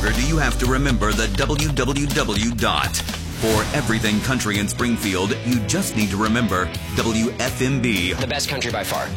longer do you have to remember the www dot. For everything country in Springfield, you just need to remember WFMB. The best country by far.